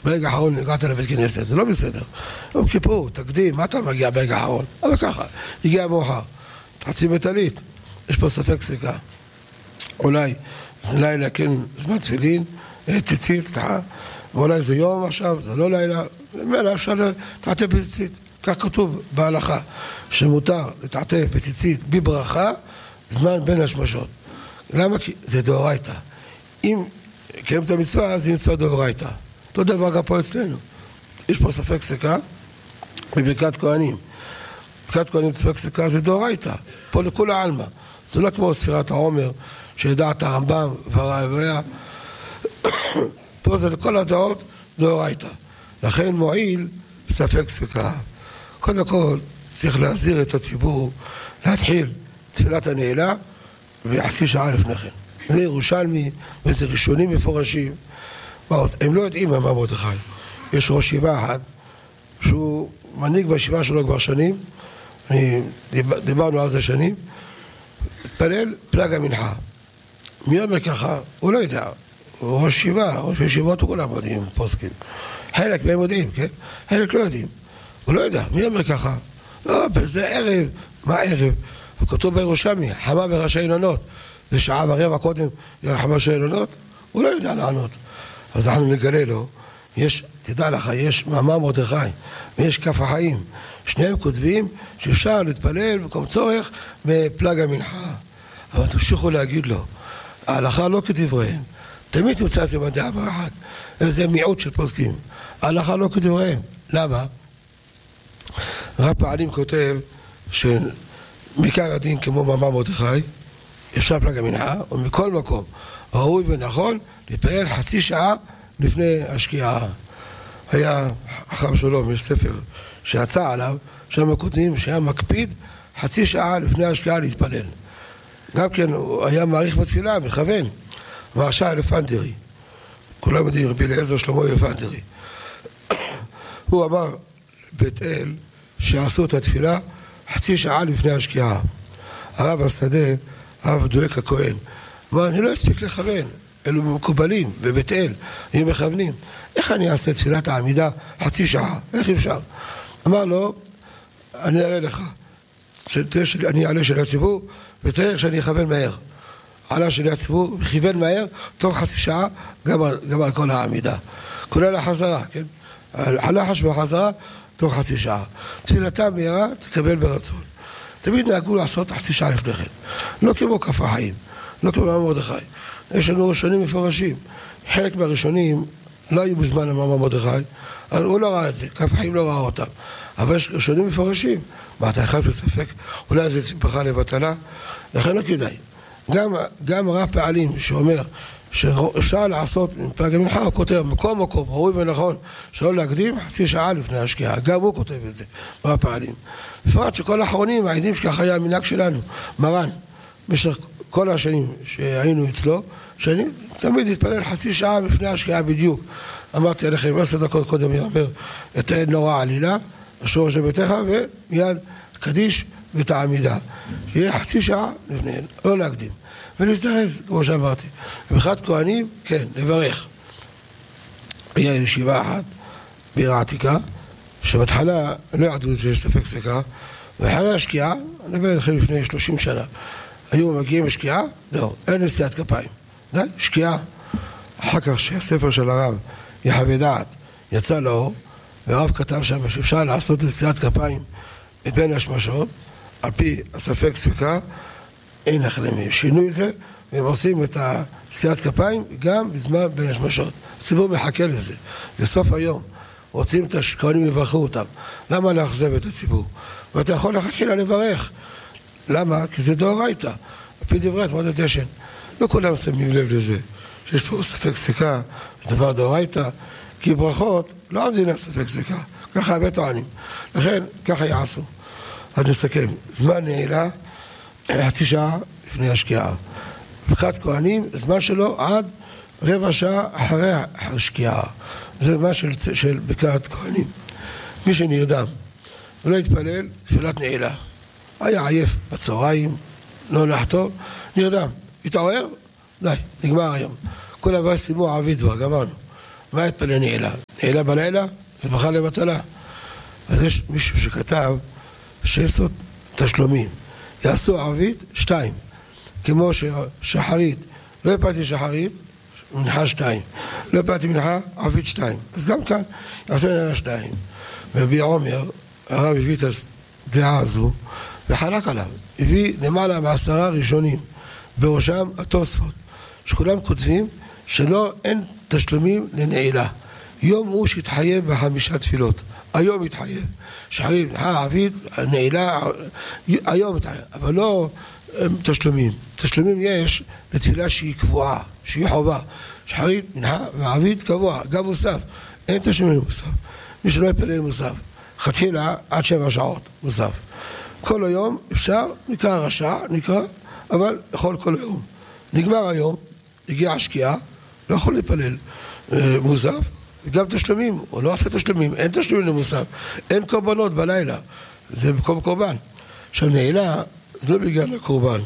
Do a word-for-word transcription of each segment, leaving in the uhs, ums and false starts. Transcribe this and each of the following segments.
ברגע האחרון הגעת לבית כנסת, זה לא בסדר. יום כיפור, תקדים, מה אתה מגיע ברגע האחרון? אבל ככה, הגיע מאוחר. תחצי מטלית, יש פה ספק ספיקה. אולי זה לילה, כן, זמן תפילין, ציצית, סליחה, ואולי זה יום עכשיו, זה לא לילה, ומאלה אפשר לתעטף בציצית. כך כתוב בהלכה, שמותר לתעטף בציצית בברכה, זמן בין השמשות. למה? כי זה דאורייתא. אם קיים את המצווה, אז היא מצווה דאורייתא. אותו דבר גם פה אצלנו. יש פה ספק ספיקה בברכת כהנים. ברכת כהנים ספק ספיקה זה דאורייתא. פה לכול העלמא. זה לא כמו ספירת העומר, שידעת הרמב"ם והרעביה. פה זה לכל הדעות דאורייתא. לכן מועיל ספק ספיקה. קודם כל צריך להזהיר את הציבור להתחיל תפילת הנעילה וחצי שעה לפני כן. זה ירושלמי וזה ראשונים מפורשים. הם לא יודעים מה מרדכי. יש ראש ישיבה אחד שהוא מנהיג בישיבה שלו כבר שנים, דיברנו על זה שנים, התפלל פלג המנחה. מי אומר ככה? הוא לא יודע. הוא ראש ישיבה, ראש ישיבות הוא כולם יודעים, פוסקים. חלק מהם יודעים, כן? חלק לא יודעים. הוא לא יודע. מי אומר ככה? לא, זה ערב. מה ערב? וכתוב בירושלמי, חמה בראשי אילנות. זה שעה ורבע קודם חמה בראשי אילנות? הוא לא יודע לענות. אז אנחנו נגלה לו, יש, תדע לך, יש מאמר מרדכי ויש כף החיים. שניהם כותבים שאפשר להתפלל במקום צורך בפלג המנחה. אבל תמשיכו להגיד לו, ההלכה לא כדבריהם. תמיד תמצא את זה מדעה ברחת. זה מיעוט של פוסקים. ההלכה לא כדבריהם. למה? רב פעלים כותב שמעיקר הדין כמו מאמר מרדכי, אפשר פלג המנחה, ומכל מקום ראוי ונכון להתפלל חצי שעה לפני השקיעה. היה חכם שלום, יש ספר שיצא עליו, שם כותבים שהיה מקפיד חצי שעה לפני השקיעה להתפלל. גם כן הוא היה מעריך בתפילה, מכוון. מרשע אלפנדרי, כולם יודעים, רבי אליעזר שלמה אלפנדרי. הוא אמר בית אל שעשו את התפילה חצי שעה לפני השקיעה. הרב השדה, הרב דואק הכהן, אמר, אני לא אספיק לכוון, אלו מקובלים בבית אל, הם מכוונים. איך אני אעשה תפילת העמידה חצי שעה? איך אפשר? אמר לו, אני אראה לך, אני אעלה של הציבור, ותראה שאני אכוון מהר. עלה שלי הציבור, כיוון מהר, תוך חצי שעה, גם על, גם על כל העמידה. כולל החזרה, כן? הלחש והחזרה, תוך חצי שעה. תפילתה מהירה, תקבל ברצון. תמיד נהגו לעשות חצי שעה לפני כן. לא כמו כף החיים, לא כמו מאמר מרדכי. יש לנו ראשונים מפורשים. חלק מהראשונים לא היו בזמן מאמר מרדכי, אז הוא לא ראה את זה, כף החיים לא ראה אותם. אבל יש ראשונים מפורשים. מה, אתה אחד בספק? אולי זה ברכה לבטלה? לכן לא כדאי. גם, גם רב פעלים שאומר שאפשר לעשות עם פלג המנחה, הוא כותב מקום מקום, ראוי ונכון, שלא להקדים חצי שעה לפני השקיעה. גם הוא כותב את זה, רב פעלים. בפרט שכל האחרונים מעידים שככה היה המנהג שלנו, מרן, במשך כל השנים שהיינו אצלו, שאני תמיד התפלל חצי שעה לפני השקיעה בדיוק. אמרתי עליכם, עשר דקות קודם יאמר, את העד נורא עלילה, השורש לביתך, ומיד קדיש ואת העמידה. שיהיה חצי שעה לפני, לא להקדים. ולהזדרז, כמו שאמרתי. ובחד כהנים, כן, לברך. היה ישיבה אחת, בעיר העתיקה, שבהתחלה לא יעדו שיש ספק ספיקה, ואחרי השקיעה, אני מדבר לכם לפני שלושים שנה, היו מגיעים לשקיעה, זהו, אין נשיאת כפיים. די, שקיעה. אחר כך שהספר של הרב, יחווה דעת, יצא לאור, והרב כתב שם שאפשר לעשות נשיאת כפיים מבין השמשות, על פי הספק ספיקה, אין החלמים. שינו את זה, והם עושים את נשיאת כפיים גם בזמן בין השמשות. הציבור מחכה לזה. זה סוף היום. רוצים את הכהנים לברכו אותם. למה לאכזב את הציבור? ואתה יכול להתחיל לברך. למה? כי זה דאורייתא. על פי דברי אדמו"ר דשן. לא כולם שמים לב לזה. שיש פה ספק ספיקה, זה דבר דאורייתא. כי ברכות לא עושים ספק ספיקה. ככה הרבה טוענים. לכן, ככה יעשו. אז נסכם. זמן נעילה, חצי שעה לפני השקיעה. ברכת כהנים, זמן שלו עד רבע שעה אחרי השקיעה. זה זמן של, של ברכת כהנים. מי שנרדם ולא יתפלל, תפילת נעילה. היה עייף בצהריים, לא נחתו, נרדם. התעורר, די, נגמר היום. כולם כבר סיימו עביד כבר, גמרנו. מה יתפלל נעילה? נעילה בלילה זה בכלל לבטלה. אז יש מישהו שכתב שיעשו תשלומים, יעשו ערבית שתיים, כמו ששחרית, לא הפעתי שחרית, מנחה שתיים, לא הפעתי מנחה, ערבית שתיים, אז גם כאן יעשו נעילה שתיים. ורבי עומר, הרב הביא את הדעה הזו וחלק עליו, הביא למעלה מעשרה ראשונים, בראשם התוספות, שכולם כותבים שלא, אין תשלומים לנעילה. יום הוא שהתחייב בחמישה תפילות, היום התחייב, שחרית, מנחה, ערבית, נעילה, היום התחייב, אבל לא תשלומים. תשלומים יש לתפילה שהיא קבועה, שהיא חובה, שחרית, מנחה וערבית קבוע, גם מוסף, אין תשלומים למוסף. מי שלא יפלל מוסף, חתחילה עד שבע שעות מוסף. כל היום אפשר, נקרא רשע, נקרא, אבל יכול כל היום. נגמר היום, הגיעה השקיעה, לא יכול להתפלל אה, מוסף, וגם תשלומים, או לא עושה תשלומים, אין תשלומים למוסף, אין קורבנות בלילה, זה במקום קורבן. עכשיו נעילה, זה לא בגלל הקורבן,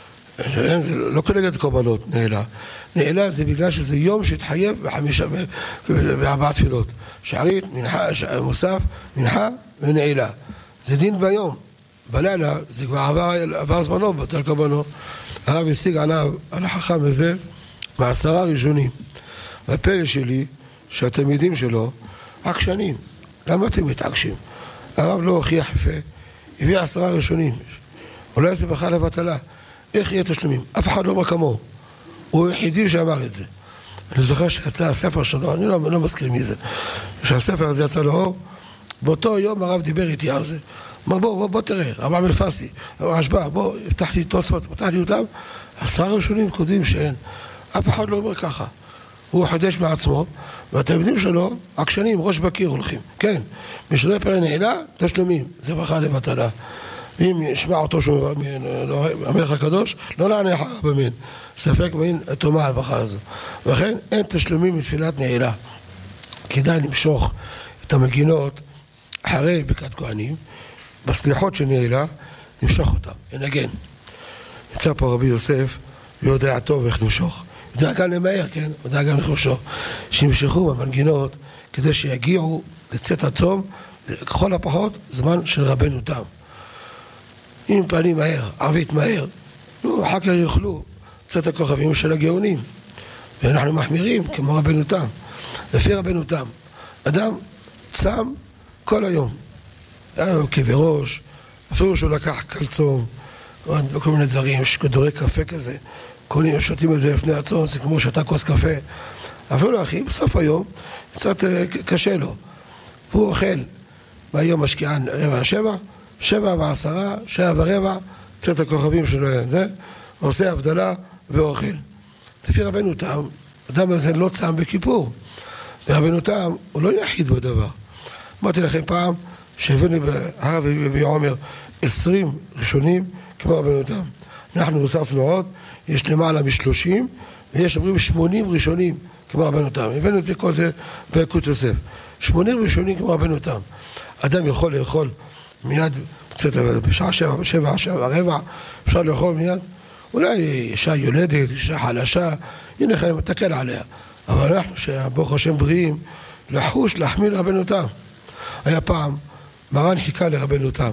זה, זה לא כנגד קורבנות, נעילה. נעילה זה בגלל שזה יום שהתחייב בחמישה, בארבעה תפילות. שערית, מנחה, ש... מוסף, מנחה ונעילה. זה דין ביום. בלילה זה כבר עבר, עבר זמנו, בטל קורבנו. הרב השיג עליו, על החכם הזה, בעשרה ראשונים. והפלא שלי, שהתלמידים שלו, עקשנים. למה אתם מתעקשים? הרב לא הוכיח יפה, הביא עשרה ראשונים. אולי זה בכלל לבטלה. איך יהיה תשלומים? אף אחד לא אמר כמוהו. הוא היחידי שאמר את זה. אני זוכר שיצא הספר שלו, אני לא, לא מזכיר מי זה. כשהספר הזה יצא לאור, באותו יום הרב דיבר איתי על זה. אמר בוא, בוא, בוא תראה, רבא מלפסי, רשב"א, בוא, פתח לי תוספות, פתח לי אותם. עשרה ראשונים קודמים שאין. אף אחד לא אומר ככה. הוא חדש מעצמו, והתלמידים שלו, עקשנים, ראש בקיר הולכים. כן, מי שלא יפלל נעילה, תשלומים. זה ברכה לבטלה. ואם ישמע אותו שהוא המלך הקדוש, לא נענה אחריו במין. ספק מין תומה הברכה הזו. ולכן אין תשלומים מתפילת נעילה. כדאי למשוך את המגינות אחרי ברכת כהנים, בסליחות של נעילה, נמשוך אותם, לנגן. נמצא פה רבי יוסף, ויודע טוב איך למשוך. יודע גם למהר, כן? יודע גם איך למשוך. שימשכו במנגינות, כדי שיגיעו לצאת הצום, ככל הפחות זמן של רבנו תם. אם פעלים מהר, ערבית מהר, נו, אחר כך יאכלו קצת הכוכבים של הגאונים. ואנחנו מחמירים כמו רבנו תם. לפי רבנו תם, אדם צם כל היום. היה לו כאבי ראש, אפילו שהוא לקח קלצום, כל מיני דברים, שכדורי קפה כזה, קונים, שותים את זה לפני הצום, זה כמו שתה כוס קפה. אפילו אחי, בסוף היום, קצת קשה לו. והוא אוכל, והיום משקיען רבע שבע, שבע ועשרה, שבע ורבע, קצת הכוכבים שלו, זה, עושה הבדלה ואוכל. לפי רבנו תם, אדם הזה לא צם בכיפור. ורבנו תם, הוא לא יחיד בדבר. אמרתי לכם פעם, שהבאנו בהרב רבי עומר עשרים ראשונים כמו רבנו תם. אנחנו הוספנו עוד, יש למעלה משלושים, ויש אומרים שמונים ראשונים כמו רבנו תם. הבאנו את זה כל זה בילקוט יוסף. שמונים ראשונים כמו רבנו תם. אדם יכול לאכול מיד, קצת בשעה שבע, שבע, שבע, רבע, אפשר לאכול מיד. אולי אישה יולדת, אישה חלשה, הנה לכם, תקל עליה. אבל אנחנו, שברוך השם בריאים, לחוש, להחמיא לרבנו תם. היה פעם, מרן חיכה לרבנו תם.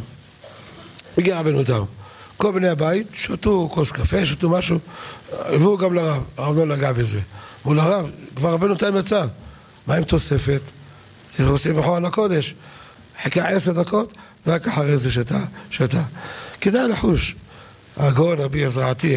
הגיע רבנו תם. כל בני הבית שתו כוס קפה, שתו משהו, והוא גם לרב. הרב לא לגע בזה. מול הרב, כבר רבנו תם יצא. מה עם תוספת? זה עושים בחורן הקודש. חיכה עשר דקות, ורק אחרי זה שתה, שתה. כדאי לחוש. הגאון רבי עזרעתי,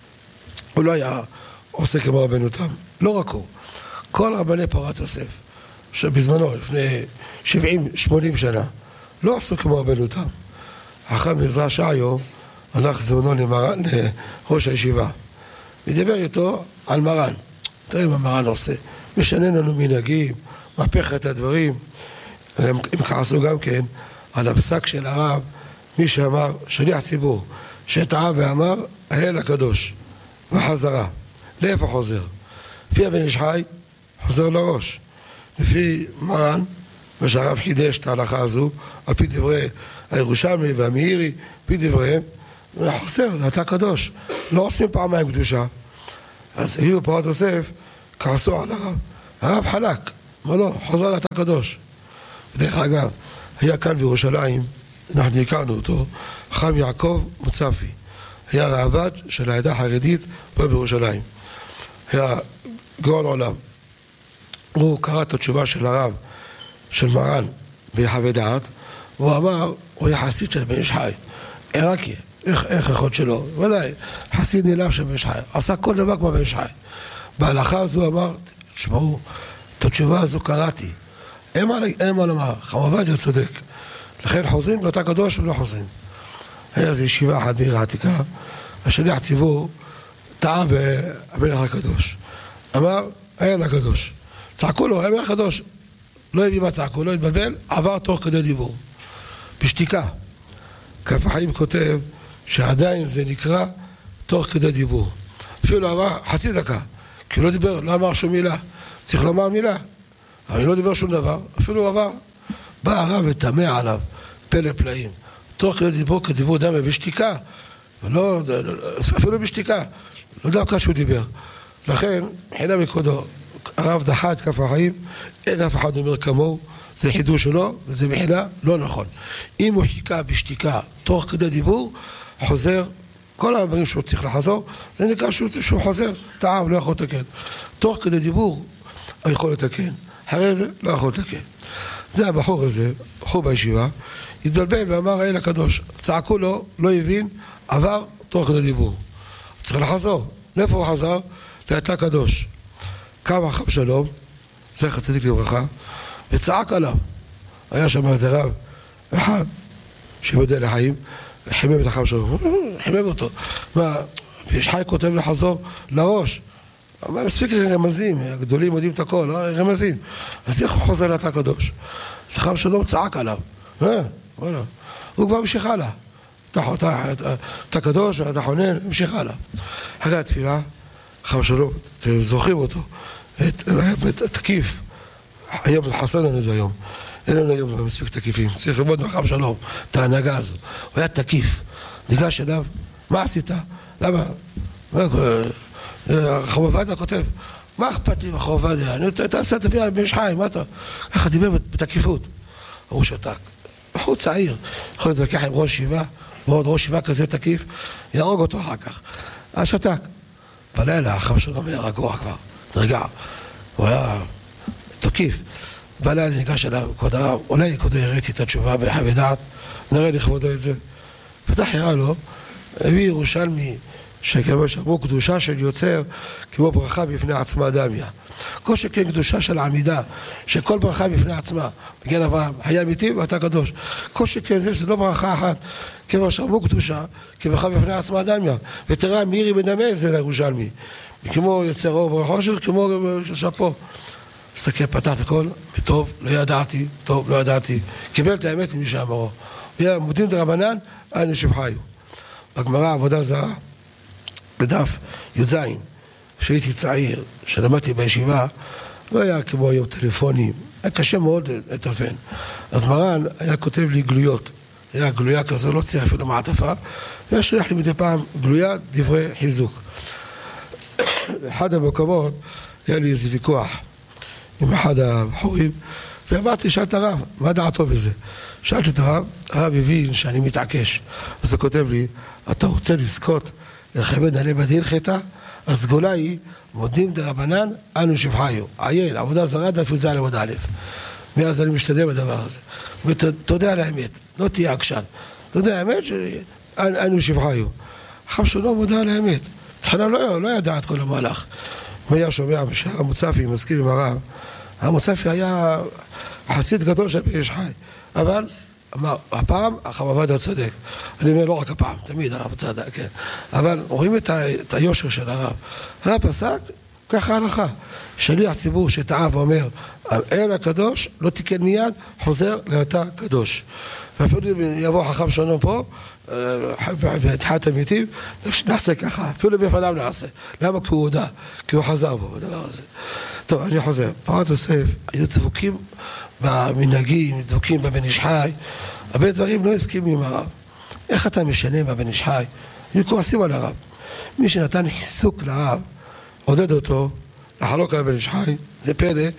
הוא לא היה עושה כמו רבנו תם. לא רק הוא. כל רבני פורת יוסף, שבזמנו, לפני שבעים שמונים שנה, לא עשו כמו רבנו תם. אחרי מזרע שעיו, הלך זמנו למרן, לראש הישיבה. ודיבר איתו על מרן. תראה מה מרן עושה. משנה לנו מנהגים, מהפך את הדברים. הם, הם כעסו גם כן על הפסק של הרב, מי שאמר, שליח ציבור, שטעה ואמר, האל הקדוש, וחזרה. לאיפה חוזר? לפי הבן איש חי, חוזר לראש. לפי מרן, ושהרב חידש את ההלכה הזו, על פי דברי הירושלמי והמאירי, פי דבריהם, וחוזר, אתה קדוש. לא עושים פעמיים קדושה. אז היו פורת יוסף, כעסו על הרב. הרב חלק, אמר לו, חוזר לתא הקדוש. דרך אגב, היה כאן בירושלים, אנחנו הכרנו אותו, חם יעקב מוצפי. היה ראב"ד של העדה החרדית פה בירושלים. היה גאון עולם. הוא קרא את התשובה של הרב, של מרן, בחוות דעת, והוא אמר, הוא היה חסיד של בן איש חי. עיראקי, איך, איך אחד שלו? ודאי, חסיד נעלב של בן איש חי. עשה כל דבר כמו בן איש חי. בהלכה הזו אמר, תשמעו, את התשובה הזו קראתי. אין מה לומר, חם עובדיה צודק. לכן חוזרים לאותה קדוש ולא חוזרים. היה איזו ישיבה אחת בעיר העתיקה, השליח ציבור טעה במלך הקדוש. אמר, אין הקדוש. צעקו לו, אין הקדוש. לא הבין מה צעקו, לא התבלבל, עבר תוך כדי דיבור. בשתיקה. כף החיים כותב שעדיין זה נקרא תוך כדי דיבור. אפילו עבר חצי דקה, כי לא דיבר, לא אמר שום מילה. צריך לומר מילה. אבל לא דיבר שום דבר, אפילו עבר. בא הרב ותמה עליו, פלא פלאים. תוך כדי דיבור כדיבור דם בשתיקה. ולא, אפילו בשתיקה. לא דווקא שהוא דיבר. לכן, חינה מקודו, הרב דחה את כף החיים, אין אף אחד אומר כמוהו, זה חידוש שלו, וזה מחילה לא נכון. אם הוא חיכה בשתיקה, תוך כדי דיבור, חוזר, כל הדברים שהוא צריך לחזור, זה נקרא שהוא, שהוא חוזר, טעם, לא יכול לתקן. תוך כדי דיבור, הוא יכול לתקן. אחרי זה, לא יכול לתקן. זה הבחור הזה, בחור בישיבה, התבלבל ואמר, אין הקדוש. צעקו לו, לא הבין, עבר תוך כדי דיבור. צריך לחזור. לאיפה הוא חזר? לתא הקדוש. קם החם שלום, זכר צדיק לברכה, וצעק עליו. היה שם איזה רב, אחד, שבדל לחיים, חימם את החם שלום, חימם אותו. מה, יש חי כותב לחזור לראש. אבל מספיק רמזים, הגדולים יודעים את הכל, רמזים. אז איך הוא חוזר לתא הקדוש? אז חם שלום צעק עליו. אה, וואלה. הוא כבר המשיך הלאה. תא הקדוש ואתה חונן, המשיך הלאה. אחרי התפילה, חם שלום, אתם זוכרים אותו, את התקיף. היום חסן לנו את זה היום. אין לנו היום מספיק תקיפים. צריך ללמוד מחם שלום, את ההנהגה הזו. הוא היה תקיף. ניגש אליו, מה עשית? למה? חם עובדיה כותב, מה אכפת לי מחם עובדיה? אני תעשה תביא על בן איש חי, מה אתה? ככה דיבר בתקיפות. הוא שתק. הוא צעיר. יכול להתווכח עם ראש שיבה, ועוד ראש שיבה כזה תקיף, יהרוג אותו אחר כך. אז שתק. בלילה, חם שלום היה רגוע כבר. נרגע. הוא היה תקיף. בלילה ניגש אליו, כבוד הרב, אולי כבודו הראיתי את התשובה בחוות דעת, נראה לי כבודו את זה. פתח יראה לו, הביא ירושלמי, שכמו שאמרו, קדושה של יוצר, כמו ברכה בפני עצמה דמיה. כל שכן קדושה של עמידה, שכל ברכה בפני עצמה, בגן אברהם, היה אמיתי ואתה קדוש. כל שכן זה, זה לא ברכה אחת, כמו שאמרו קדושה, כברכה בפני עצמה דמיה. ותראה, מירי מדמה את זה לירושלמי. כמו יוצר אור ברחושר, כמו שפה. מסתכל, פתח את הכל, וטוב, לא ידעתי, טוב, לא ידעתי. קיבל את האמת עם מי שאמרו. היה מודים דרבנן, אנו שבחיו. בגמרא, עבודה זרה, בדף י"ז, כשהייתי צעיר, שלמדתי בישיבה, לא היה כמו היום טלפונים, היה קשה מאוד לטלפן. אז מרן היה כותב לי גלויות. היה גלויה כזו, לא צריך אפילו מעטפה, והיה שולח לי מדי פעם גלויה, דברי חיזוק. באחד המקומות היה לי איזה ויכוח עם אחד הבחורים, ואמרתי, שאלת הרב, מה דעתו בזה? שאלתי את הרב, הרב הבין שאני מתעקש. אז הוא כותב לי, אתה רוצה לזכות לכבד עלי בדין חטא? הסגולה היא, מודים דרבנן, אנו שבחיו. עיין, עבודה זרה, דף י"ז עמוד א'. מאז אני משתדל בדבר הזה. ותודה על האמת, לא תהיה עקשן. תודה על האמת, אנו שבחיו. חם שלום מודה על האמת. תחילה לא, לא ידע את כל המהלך. מי היה שומע שהמוצפי מסכים עם הרב, המוצפי היה חסיד גדול של בן איש חי, אבל אמר, הפעם חם עובדיה צודק. אני אומר, לא רק הפעם, תמיד הרב צדק, כן. אבל רואים את, ה, את היושר של הרב. הרב פסק, ככה הלכה. שליח ציבור שטעה ואומר, אין הקדוש, לא תיקן מיד, חוזר לאותה קדוש. ואפילו אם יבוא חכם שלנו פה, בתחילת אמיתים, נעשה ככה, אפילו בפניו נעשה. למה? כי הוא הודע, כי הוא חזר בו בדבר הזה. טוב, אני חוזר. פרת יוסף, היו דבוקים במנהגים, דבוקים בבן איש חי, הרבה דברים לא הסכימו עם הרב. איך אתה משנה בבן איש חי? היו כועסים על הרב. מי שנתן חיסוק לרב, עודד אותו, לחלוק על בן איש חי, זה פלא,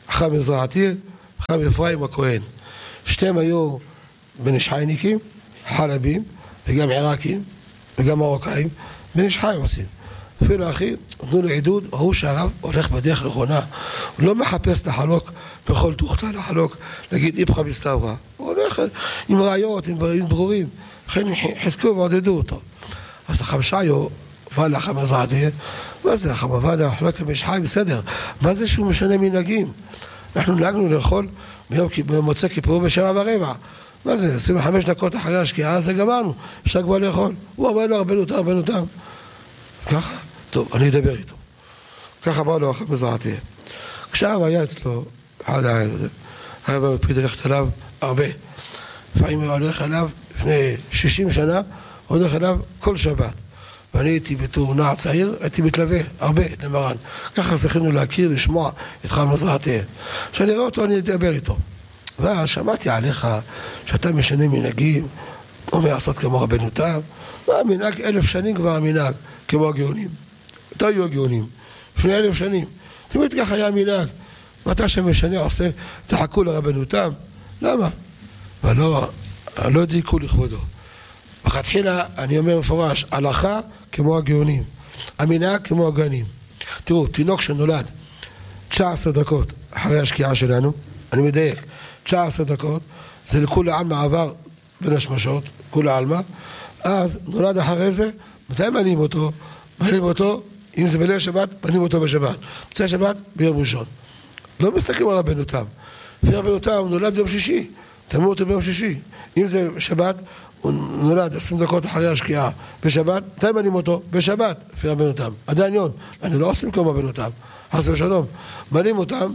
חכם עזרא עתיר, חכם אפרים הכהן. שתיהם היו בן איש חייניקים, חלבים, וגם עיראקים, וגם מרוקאים, בן איש חי עושים. אפילו אחי, נתנו לו עידוד, הוא שהרב הולך בדרך נכונה. הוא לא מחפש לחלוק בכל תוכתה לחלוק, להגיד איפכא מסתברא. הוא הולך עם ראיות, עם ברורים. לכן חזקו ועודדו אותו. אז החכם שעיו בא לחכם עזרא עתיר, מה זה החכם עובדיה, חלוק עם איש חי, בסדר. מה זה שהוא משנה מנהגים? אנחנו נהגנו לאכול במוצאי כיפור בשבע ורבע. מה זה? עשרים וחמש דקות אחרי השקיעה, זה גמרנו. אפשר כבר לאכול. הוא אמר לו, הרבנו תם, הרבנו תם. ככה? טוב, אני אדבר איתו. ככה אמר לו החכם עזרא עתיר. כשהרב היה אצלו, אחד היה מקפיד ללכת אליו הרבה. לפעמים הוא הולך אליו לפני שישים שנה, הוא הולך אליו כל שבת. ואני הייתי בתור נער צעיר, הייתי מתלווה הרבה למרן. ככה זכינו להכיר, לשמוע את חכם עזרא עתיר. כשאני רואה אותו, אני אדבר איתו. ואז שמעתי עליך שאתה משנה מנהגים, אומר לעשות כמו רבנו תם. המנהג אלף שנים כבר המנהג, כמו הגאונים. אתה היו הגאונים, לפני אלף שנים. תמיד ככה היה המנהג. ואתה שמשנה עושה, תחכו לרבנו תם. למה? ולא, לא דייקו לכבודו. בכתחילה אני אומר מפורש, הלכה כמו הגאונים, המנהג כמו הגאונים. תראו, תינוק שנולד תשע עשרה דקות אחרי השקיעה שלנו, אני מדייק, תשע עשרה דקות, זה לכולי עלמא עבר בין השמשות, כולי עלמא, אז נולד אחרי זה, מתי מנים אותו? מנים אותו, אם זה בליל שבת, מנים אותו בשבת. מוצאי שבת, ביום ראשון. לא מסתכלים על רבנו תם. לפי רבנו תם נולד ביום שישי, תמו אותו ביום שישי. אם זה שבת, הוא נולד עשרים דקות אחרי השקיעה בשבת, מתי מנים אותו? בשבת, לפי רבנו תם. עדיין יון, אני לא עושים כמו רבנו תם. חס ושלום. מנים אותם,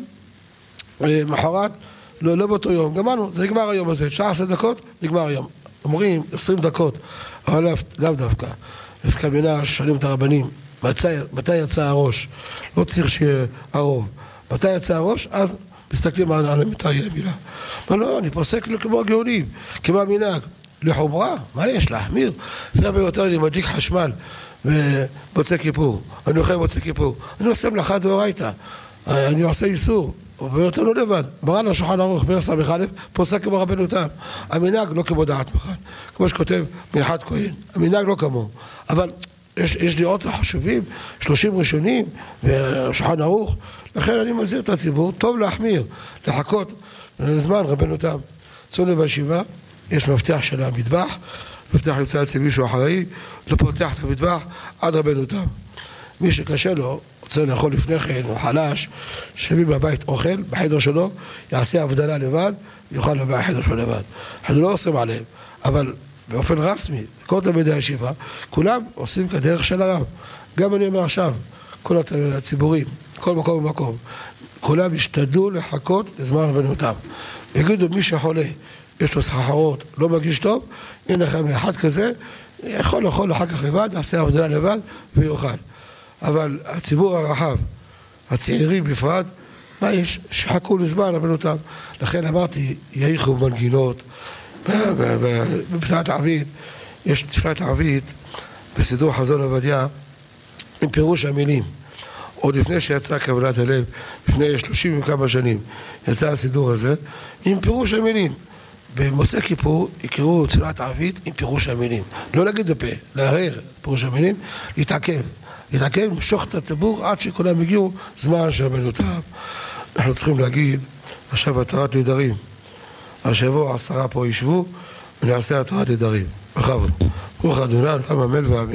מחרת, לא, לא באותו יום, גמרנו, זה נגמר היום הזה, תשע עשרה דקות, נגמר היום. אומרים עשרים דקות, אבל לאו, לאו דווקא. דווקא בינה שואלים את הרבנים, מתי, מתי יצא הראש? לא צריך שיהיה הרוב. מתי יצא הראש? אז מסתכלים על, על מתי יהיה מילה. אבל לא, אני פוסק לו כמו הגאונים, כמו המנהג. לחומרה, מה יש להחמיר? לפני ביותר אני מדליק חשמל במוצאי כיפור, אני אוכל במוצאי כיפור, אני עושה מלאכה דאורייתא, אני עושה איסור, וביותר לא לבד. מרן השולחן ערוך בערך סמך א' פוסק כמו רבנו תם. המנהג לא כמו דעת מרן, כמו שכותב מנחת כהן, המנהג לא כמו, אבל יש, יש לי עוד חשובים, שלושים ראשונים והשולחן ערוך, לכן אני מזהיר את הציבור, טוב להחמיר, לחכות לזמן רבנו תם. צאנו בישיבה, יש מפתח של המטבח, מפתח נמצא אצל מישהו אחראי, לא פותח את המטבח עד רבנו תם. מי שקשה לו, רוצה לאכול לפני כן, הוא חלש, שמי בבית אוכל, בחדר שלו, יעשה הבדלה לבד, יאכל בחדר שלו לבד. אנחנו לא עושים עליהם, אבל באופן רסמי, כל תלמידי הישיבה, כולם עושים כדרך של הרב. גם אני אומר עכשיו, כל הציבורים, כל מקום ומקום, כולם ישתדלו לחכות לזמן רבנו תם. יגידו, מי שחולה, יש לו סחרחורות, לא מרגיש טוב, הנה לכם אחד כזה, יכול לאכול אחר כך לבד, יעשה הבדלה לבד ויאכל. אבל הציבור הרחב, הצעירים בפרט, מה יש? שחכו לזמן רבנו תם. לכן אמרתי, יאיכו מנגינות, בפתעת ערבית, יש תפילת ערבית בסידור חזון עובדיה עם פירוש המילים. עוד לפני שיצא כוונת הלב, לפני שלושים וכמה שנים, יצא הסידור הזה עם פירוש המילים. במוצאי כיפור יקראו תפילת ערבית עם פירוש המילים. לא להגיד בפה, להרהר את פירוש המילים, להתעכב. להתעכב, למשוך את הציבור עד שכולם הגיעו זמן שרבנו תם. אנחנו צריכים להגיד, עכשיו התרת נדרים. השבוע עשרה פה ישבו ונעשה התרת נדרים. בכבוד. ברוך אדוני, לעם עמל ואמן.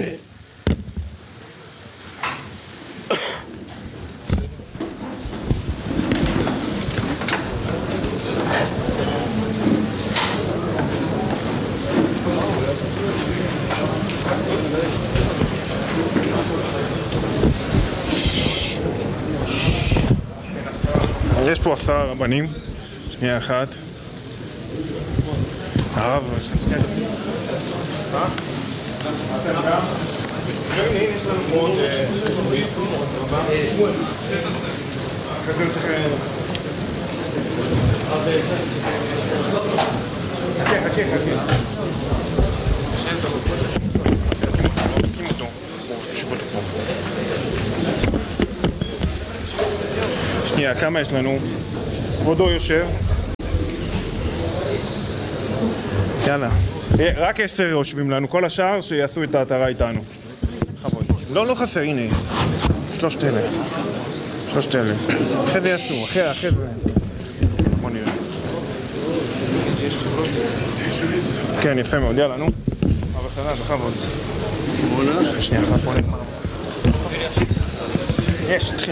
יש פה עשרה רבנים, שנייה אחת. הרב, שנייה את הפריזם. מה? אתם גם? הנה, יש לנו מאוד חשובים. אחרי זה צריך... חכה, חכה, חכה. תקים אותו. שיפוט פה. שנייה, כמה יש לנו? כבודו יושב. יאללה. רק עשר יושבים לנו, כל השאר שיעשו את ההתרה איתנו. לא, לא חסר, הנה. שלושת אלה. שלושת אלה. אחרי זה יעשו, אחרי, אחרי זה. בוא נראה. כן, יפה מאוד, יאללה, נו. אבל חדש, בכבוד. שנייה אחת, בוא נגמר. יש, תתחיל.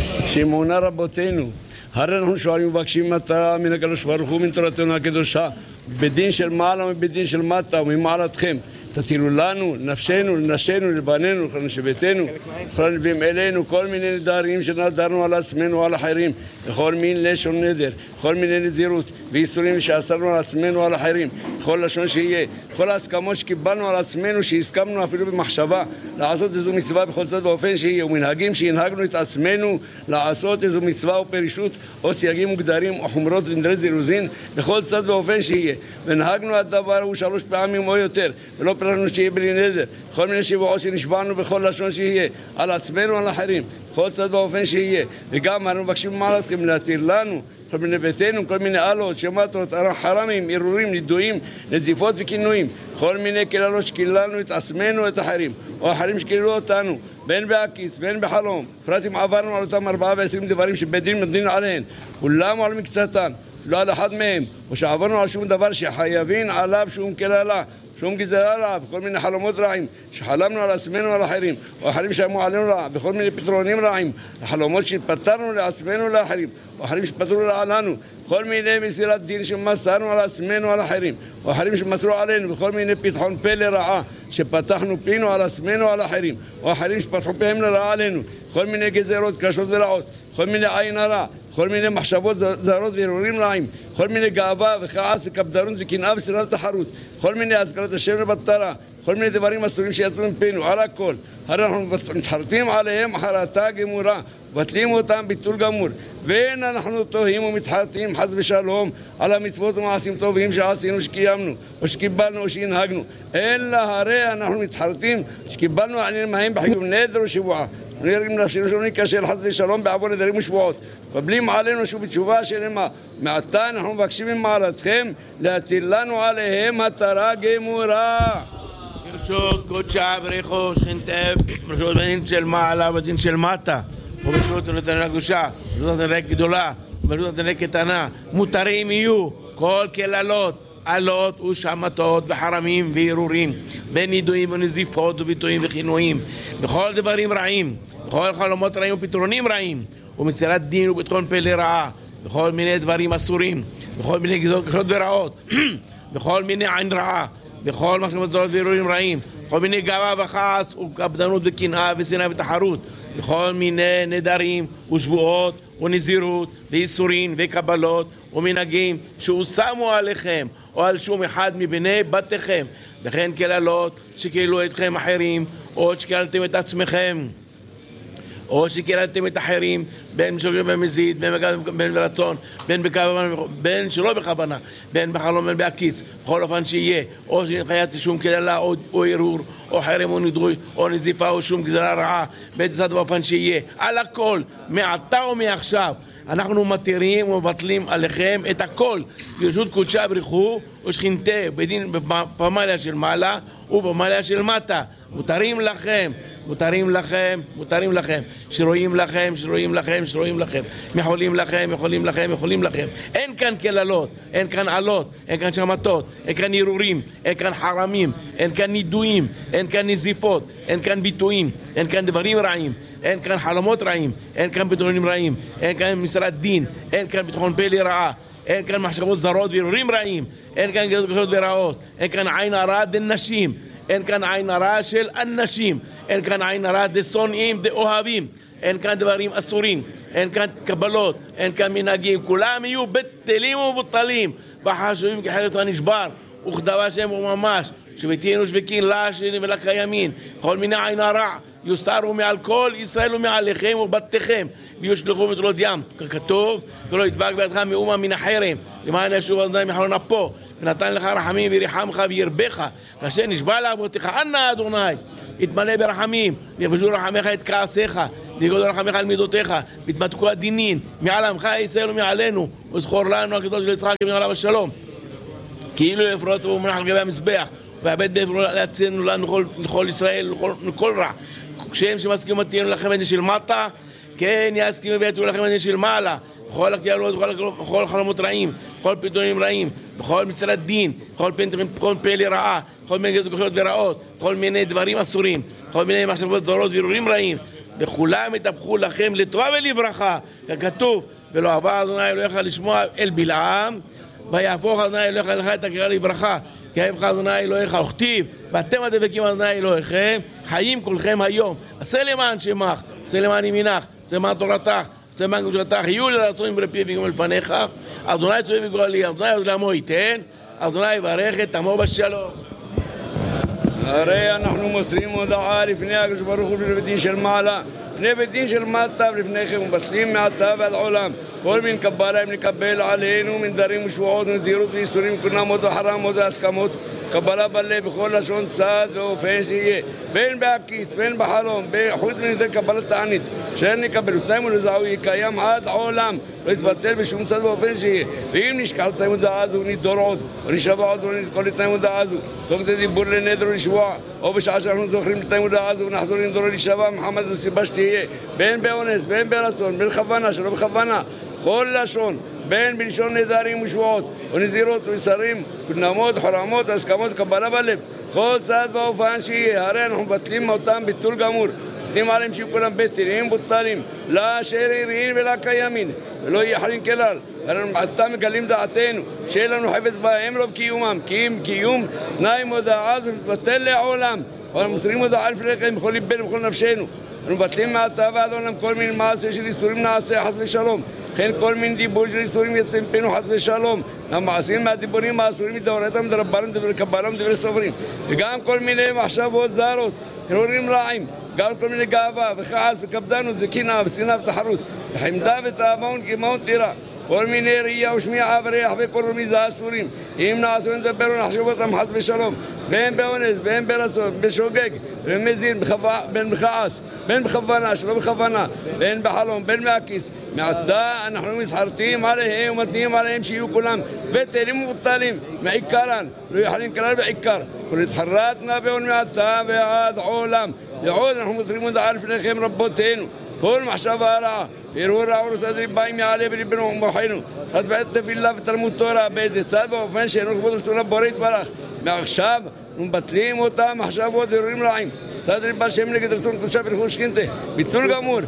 שאמונה רבותינו, הרי אנחנו שואלים ומבקשים מטרה מן הקדוש ברוך הוא מן תורתנו הקדושה, בדין של מעלה ובדין של מטה וממעלתכם. תתירו לנו, נפשנו, לנשינו, לבנינו, לכל נשבתנו, לכל הנביאים אלינו, כל מיני נדרים שנדרנו על עצמנו ועל אחרים, לכל מין לשון נדר, כל מיני נזירות ואיסורים שאסרנו על עצמנו ועל אחרים, כל לשון שיהיה, כל ההסכמות שקיבלנו על עצמנו, שהסכמנו אפילו במחשבה, לעשות איזו מצווה בכל צד באופן שיהיה, ומנהגים שהנהגנו את עצמנו לעשות איזו מצווה או פרישות, או סייגים מוגדרים או חומרות ונדרי זירוזין, בכל צד באופן שיהיה, ונהגנו הדבר הוא שלוש פעמים או יותר, ולא פרשנו שיהיה בלי נדר, כל מיני שבועות שנשבענו בכל לשון שיהיה, על עצמנו ועל אחרים, כל צד באופן שיהיה, וגם אנחנו מבקשים ממעלתכם להתיר לנו, כל מיני ביתנו, כל מיני עלות, שמטות, חרמים, ערעורים, נידויים, נזיפות וכינויים, כל מיני קללות שקיללנו את עצמנו את אחרים, או אחרים שקיללו אותנו, בין בהקיץ, בין בחלום, פרט אם עברנו על אותם ארבעה ועשרים דברים שבית דין מדין עליהן, כולם על מקצתם, לא על אחד מהם, או שעברנו על שום דבר שחייבים עליו שום קללה, שום גזרה עליו, כל מיני חלומות רעים שחלמנו על עצמנו ועל אחרים, או אחרים שאמרו עלינו רע, וכל מיני פתרונים רעים, לחלומות שפתרנו לעצמנו ולאחרים, או אחרים שפתרו לנו, כל מיני מסירת דין שמסרנו על עצמנו ועל אחרים, או אחרים שמסרו עלינו, וכל מיני פתחון פה לרעה שפתחנו פינו על עצמנו ועל אחרים, או אחרים שפתחו פיהם לרעה עלינו, כל מיני גזרות קשות ורעות, כל מיני עין הרע, כל מיני מחשבות זרות והרהורים רעים, כל מיני גאווה וכעס וקפדנות וקנאה ושנאת תחרות, כל מיני הזכרת השם לבטלה, כל מיני דברים אסורים שיצאו מפינו, על הכל. הרי אנחנו מתחרטים עליהם חרטה גמורה, מבטלים אותם ביטול גמור, ואין אנחנו תוהים ומתחרטים חס ושלום על המצוות ומעשים טובים שעשינו שקיימנו או שקיבלנו או שהנהגנו, אלא הרי אנחנו מתחרטים שקיבלנו עליהם מהם בחיוב נדר ושבועה, נראים נפשנו שלא ניכשל חס ושלום בעוון נדרים ושבועות, קבלים עלינו שוב בתשובה שלמה, מעתה אנחנו מבקשים ממעלתכם להטיל לנו עליהם התרה גמורה. ברשות קודשה בריחו שכינתב, ברשות בדין של מעלה ובדין של מטה, וברשות נתנה קדושה, ברשות נתנה גדולה, ברשות נתנה קטנה, מותרים יהיו כל קללות, עלות ושמטות וחרמים וערעורים, ונידויים ונזיפות וביטויים וכינויים, בכל דברים רעים, בכל חלומות רעים ופתרונים רעים, ומסירת דין וביטחון פה לרעה, בכל מיני דברים אסורים, בכל מיני גזרות קשות ורעות, בכל מיני עין רעה, בכל מחשבות זרות ואירועים רעים, בכל מיני גאווה וכעס וקפדנות וקנאה ושנאה ותחרות, בכל מיני נדרים ושבועות ונזירות ואיסורים וקבלות ומנהגים שהושמו עליכם או על שום אחד מבני בתיכם, וכן קללות שקיללו אתכם אחרים או שקיללתם את עצמכם או שקיללתם את אחרים, בין במזיד, בין, בין ברצון, בין, בכוונה, בין שלא בכוונה, בין בחלום, בין בהקיץ, בכל אופן שיהיה, או שחייתי שום קללה או, או ערעור, או חרם או נדרוי, או נזיפה או שום גזרה רעה, באיזה באופן שיהיה, על הכל, מעתה ומעכשיו, אנחנו מתירים ומבטלים עליכם את הכל, ברשות קודשה בריחו ושכינתה, בדין בפמליה של מעלה ובפמליה של מטה, מותרים לכם, מותרים לכם, מותרים לכם, שרואים לכם, שרואים לכם, שרואים לכם, מחולים לכם, מחולים לכם, מחולים לכם. אין כאן קללות, אין כאן עלות, אין כאן שמטות, אין כאן ערעורים, אין כאן חרמים, אין כאן נידויים, אין כאן נזיפות, אין כאן ביטויים, אין כאן דברים רעים, אין כאן חלומות רעים, אין כאן פתרונים רעים, אין כאן מסירת דין, אין כאן ביטחון פה לרעה, אין כאן מחשבות זרות וערעורים רעים, אין כאן גזרות קשות ורעות, אין כאן עין הרע דנשים, אין כאן עין הרע של אנשים, אין כאן עין הרע דשונאים דאוהבים, אין כאן דברים אסורים, אין כאן קבלות, אין כאן מנהגים, כולם יהיו בטלים ומבוטלים וחשובים כחלק הנשבר וכדבר שהם ממש שביתינו שוויקין לה שנים ולקיימין, כל מיני עין הרע יוסרו מעל כל ישראל ומעליכם ובתיכם ויושלחו מטלות ים, ככתוב ולא ידבק בידך מאומה מן החרם למען ישוב אדוני מחלון אפו ונתן לך רחמים וירחמך וירבך כאשר נשבע לאבותיך אנא אדוני יתמלא ברחמים ויחבשו רחמך את כעסיך ויגדול רחמך על מידותיך, והתמתקו הדינין, מעל עמך ישראל ומעלינו, וזכור לנו הקדוש של יצחק ימין עליו השלום. כאילו יפרוץ ומונח על גבי המזבח, והבית באפרו להצילנו לנו לכל ישראל, לכל רע. כשהם שמסכימו תהיינו לכם את של מטה, כן יסכימו ויתו לכם את של מעלה. בכל הקיילות, בכל חלומות רעים, בכל פתאונים רעים, בכל מצלת דין, בכל פה לרעה, בכל מיני גזגוחות לרעות, בכל מיני דברים אסורים, בכל מיני מחשבות זרות וירורים רעים, וכולם יתהפכו לכם לטובה ולברכה, ככתוב, ולא עבר אדוני אלוהיך לשמוע אל בלעם, ויהפוך אדוני אלוהיך לך את הקריאה לברכה, כי אהבך אדוני אלוהיך וכתיב, ואתם הדבקים אדוני אלוהיכם, חיים כולכם היום. עשה למען שמך, עשה למען ימינך, עשה למען תורתך, עשה למען קדושתך, יהיו לרצון ברפיו וגם לפניך, אדוני צווי וגואלי, אדוני עמו ייתן, אדוני יברך את עמו בשלום. הרי אנחנו מוסרים הודעה לפני הקדוש ברוך הוא ולבית דין של מעלה, לפני בית דין של מטה ולפניכם, ומבטלים מעתה ועד עולם כל מין קבלה אם נקבל עלינו מן דרים ושבועות ונזירות ואיסורים כנמות וחרמות והסכמות, קבלה בלב בכל לשון צד ואופן שיהיה, בין בעקיץ בין בחלום, חוץ מנזר קבלת תענית שאין נקבל ותנאים ולזעו יקיים עד עולם, לא יתבטל בשום צד ואופן שיהיה. ואם נשכח תנאים ודעה זו ונדור עוד ונשבע עוד ונתקול לתנאים ודעה זו תוך כדי דיבור לנדר ולשבוע, או בשעה שאנחנו זוכרים לתנאים ודעה זו ונחזור לנדור ולשבע מחמד זו סיבה שתהיה, בין באונס בין ברצון בין בכוונה שלא בכוונה, כל לשון, בין בלשון נדרים ושבועות ונזירות ויסרים כנמות חרמות הסכמות קבלה בלב, כל צד ואופן שיהיה. הרי אנחנו מבטלים אותם ביטול גמור, נותנים עליהם שיהיו כולם בטלים בוטלים, לא שרירין ולא קיימין ולא יחלין כלל. הרי אנחנו מגלים דעתנו שאין לנו חפץ בהם לא בקיומם, כי אם קיום תנאי מודעה זו מתבטל לעולם. אנחנו מוסרים הודעה לפניכם בכל ליבנו ובכל נפשנו, אנחנו מבטלים מעתה ועד עולם כל מיני מעשה של איסורים נעשה חס ושלום, לכן כל מיני דיבור של איסורים יצא מפינו חס ושלום, המעשים מהדיבורים האסורים מדאורייתא מדרבנן דברי קבלה ודברי סופרים, וגם כל מיני מחשבות זרות, הרהורים רעים, גם כל מיני גאווה וכעס וקפדנות וקנאה ושנאה ותחרות וחמדה ותאבון כמהון טירה, כל מיני ראייה ושמיעה וריח וכל רמיזה אסורים, אם נעשו נדבר ונחשב אותם חס ושלום, בין באונס, בין ברצון, בשוגג, במזין, בין בכעס, בין בכוונה, שלא בכוונה, בין בחלום, בין מהכיס. מעתה אנחנו מתחרטים עליהם ומתנים עליהם שיהיו כולם בטלים ומבוטלים, מעיקרן, לא יחלין כלל בעיקר. ונתחרטנה באון מעתה ועד עולם. לעוד אנחנו מוסרים הודעה לפניכם רבותינו, כל מחשבה רעה, הרהור רע ורוצת ריביים יעלה בליבנו ומוחנו, חד בעת תפילה ותלמוד תורה, באיזה צד באופן שאינו לכבוד רצון הבורא יתברך. מעכשיו מבטלים אותם מחשבות הרהורים רעים, צד ריבה שהם נגד רצון קדושה ברכוש שכינתה, ביטול גמור,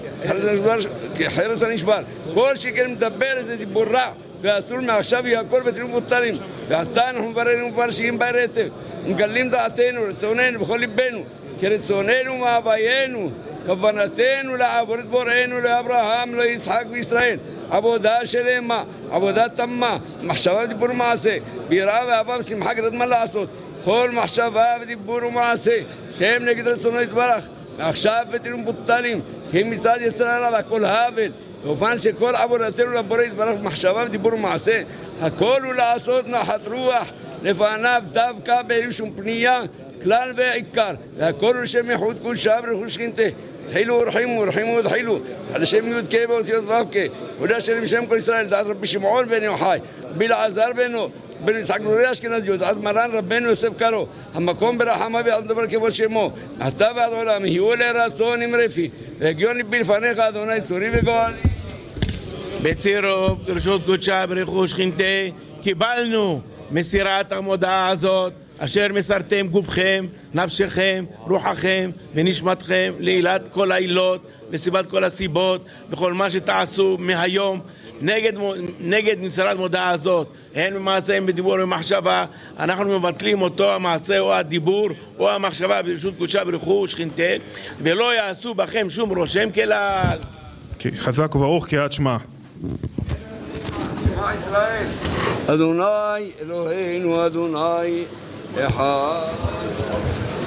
חרס הנשבר, כל שכן מדבר איזה דיבור רע ואסור מעכשיו יהיה הכל בטלים ובוטלים. ועתה אנחנו מבררים ומפרשים בהיטב, מגלים דעתנו, רצוננו בכל ליבנו, כרצוננו מהוויינו, כוונתנו לעבוד את בוראנו לאברהם, ליצחק וישראל, עבודה שלמה, עבודה תמה, מחשבה ודיבור ומעשה, ביראה ואהבה ושמחה כדי מה לעשות, כל מחשבה ודיבור ומעשה שהם נגד רצונו יתברך, ועכשיו בטלים ובוטלים, הם מצד יצר עליו הכל הבל, באופן שכל עבודתנו לבורא יתברך מחשבה ודיבור ומעשה, הכל הוא לעשות נחת רוח לפניו דווקא בלי שום פנייה כלל ועיקר, והכל הוא לשם ייחוד קודשה ברכוש שכינתה. תחילו ורחימו ורחימו ותחילו על השם י' כ' באותיות ו' כ' הודה שלם שם כל ישראל, דעת רבי שמעון בן יוחאי, רבי אלעזר בנו, בן יצחק נורי אשכנזי, דעת מרן רבנו יוסף קארו, המקום ברחמה ועד דבר כבוד שמו, מעתה ועד עולם, יהיו לרצון עם רפי, והגיון ליבי לפניך אדוני צורי וגואלי. בצירוף ברשות קודשה ברכוש שכינתה קיבלנו מסירת המודעה הזאת, אשר מסרתם גופכם, נפשכם, רוחכם ונשמתכם לעילת כל העילות, לסיבת כל הסיבות, וכל מה שתעשו מהיום נגד, נגד מסירת מודעה הזאת, הן במעשה, הן בדיבור ומחשבה, אנחנו מבטלים אותו המעשה או הדיבור או המחשבה ברשות קודשה ברכוש שכינתה, ולא יעשו בכם שום רושם כלל. חזק וברוך קריאת שמע. שמע ישראל, אדוני אלוהינו אדוני אחד.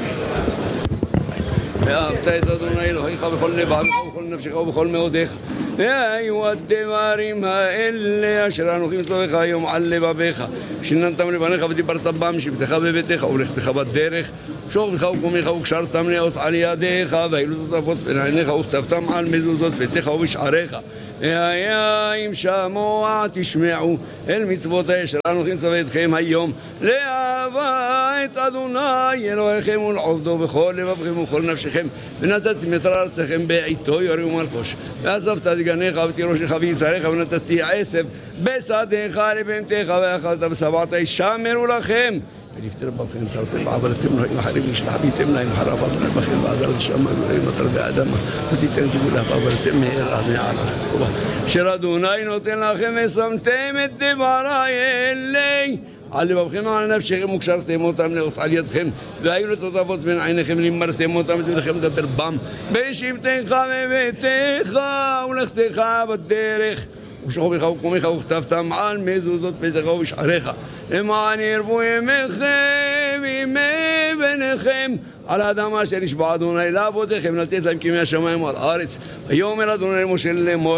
ואהבת את אדוני אלוהיך בכל לבבך ובכל נפשך ובכל מאודיך והיו הדברים האלה אשר אנוכי מצווך היום על לבביך שיננתם לבניך ודיברת בם שבתך בביתך ולכתך בדרך שוכבך וקומך וקשרתם נאות על ידיך והיו תותפות בין עיניך וכתבתם על מזוזות ביתך ובשעריך והיה אם שמוע תשמעו אל מצוות אשר אנוכי מצווה אתכם היום לאהבה את אדוני אלוהיכם ולעובדו בכל לבבכם ובכל נפשכם ונתתם את ארצכם בעיתו יורי ומלקוש ועזבת את גניך ותירושך ויצריך ונתתי עשב בשדך לבהמתך ואכלת ושבעת שמרו לכם ונפטר בבכם סרתם ועברתם להם אחרים נשתחביתם להם חרפת לבכם ועזרת שמה ולהם מטר באדמה ותיתן תגולה ועברתם מהרה מערת תקובה אשר אדוני נותן לכם ושמתם את דברי אלי על לבבכם ועל נפשכם וקשרתם אותם נאות על ידכם והיו לתותפות בין עיניכם לימרתם אותם ותלכם לדבר בם בשבתך בביתך ולכתך בדרך ושוכבך וקומך וכתבתם על מזוזות ביתך ובשעריך למען ירבו ימיכם ימי בניכם על האדם אשר נשבע אדוני לאבותיכם לתת להם כימי השמיים על הארץ ויאמר אדוני למשה לאמור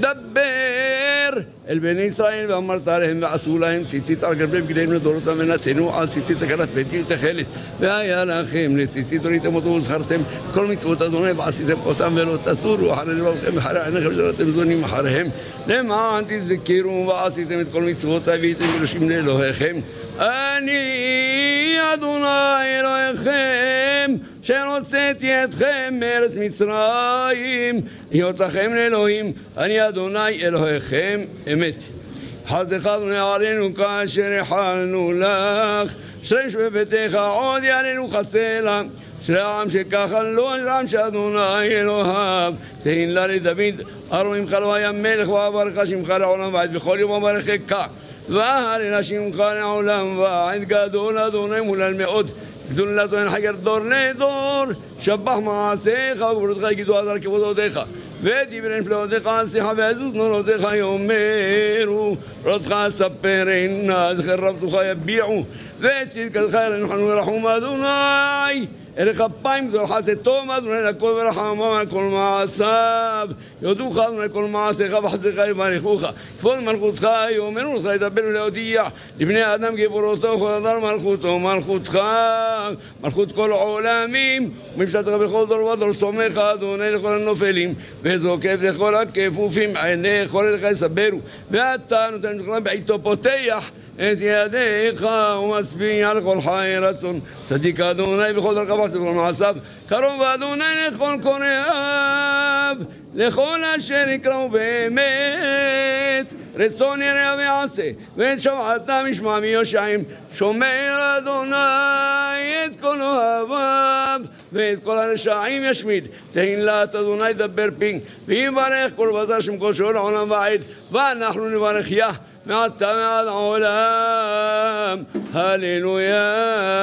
דבר אל בני ישראל ואמרת להם ועשו להם ציצית על גבי בגדיהם לדורותם ונצנו על ציצית סכנת ביתי לתכלת והיה לכם לציצית וראיתם אותו וזכרתם כל מצוות אדוני ועשיתם אותם ולא תטורו אחרי לבבכם ואחרי עיניכם וזרתם זונים אחריהם למען תזכרו ועשיתם את כל מצוות והייתם קדושים לאלוהיכם אני אדוני אלוהיכם שהוצאתי אתכם מארץ מצרים להיות לכם לאלוהים אני אדוני אלוהיכם אמת חסדך אדוני עלינו כאשר החלנו לך שריש בביתך עוד יעלינו חסלה אשרי העם שככה לא אשרי העם שאדוני אלוהיו תהין לה לדוד ארום ממך לא היה מלך ואברך שמך לעולם ועד בכל יום אברכך והללה שמך לעולם ועד גדול אדוני מולל מאוד גדולתו אין חגר דור לדור שבח מעשיך וגבורתך יגידו עזר כבודותיך ודיבר נפלאותיך עשיך ועזות נורותיך יאמרו רודך ספרנה זכר רבתך יביעו וצדקתך ירחמו ורחום אדוני ערך אפיים גדול חסדתו אדוני לכל ורחמו על כל מעשיו יודוך אדוני כל מעשיך וחסדך יברכוך כבוד מלכותך יאמרו לך ידבר ולהודיע לבני האדם גיבורותו וכל אדם מלכותו מלכותך מלכות כל עולמים וממשלתך בכל דור ודור סומך אדוני לכל הנופלים וזוקף לכל הכפופים עיני כל אליך יסברו ואתה נותן לכולם בעיתו פותח את ידיך ומשביע לכל חי רצון צדיק אדוני בכל דרכיו וחסד בכל מעשיו קרוב אדוני לכל קוראיו לכל אשר יקראו באמת רצון יראה ויעשה ואת שבעתם ישמע מיושעים שומר אדוני את כל אוהביו ואת כל הרשעים ישמיד תהין לה את אדוני דבר פינג ויברך כל בשר שם כל שאול עולם ועד ואנחנו נברך יה מעתה מעד העולם הללויה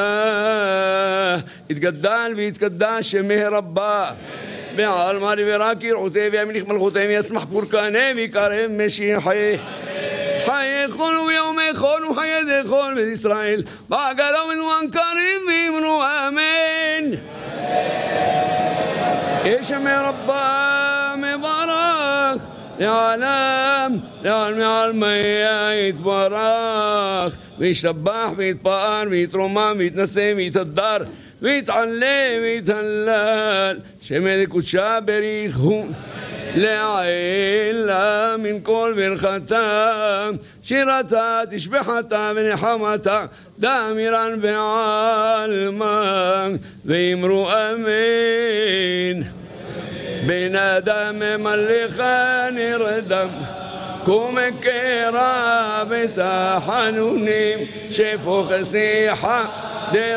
יתגדל ויתקדש שמי רבה בעל מרי ורק ירעותי וימליך מלכותי וישמח פורקני ויקרב משיחי חיי כל ויומי כל וחיי דכל בית ישראל בעגלה ומזמן קריב ואמרו אמן שמי רבה מברך לעולם, לעולם מעלמיה יתברך וישתבח ויתפאר ויתרומם ויתנשא ויתהדר ויתעלה ויתהלל שמי לקודשה בריחו לעילה מן כל ברכתה שירתה תשבחתה ונחמתה דאמירן בעלמה ואמרו אמן בן אדם מלך נרדם קום קרא בתחנונים שפוך שיחה